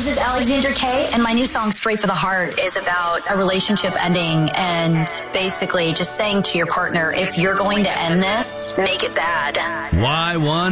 is Alexandra Kay, and my new song, Straight for the Heart, is about a relationship ending and basically just saying to your partner, if you're going to end this, make it bad. Y1